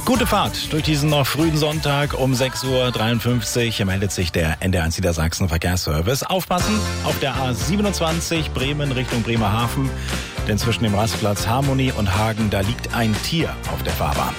Gute Fahrt durch diesen noch frühen Sonntag um 6:53 Uhr meldet sich der NDR1 Niedersachsen Verkehrsservice. Aufpassen auf der A27 Bremen Richtung Bremerhaven, denn zwischen dem Rastplatz Harmonie und Hagen, da liegt ein Tier auf der Fahrbahn.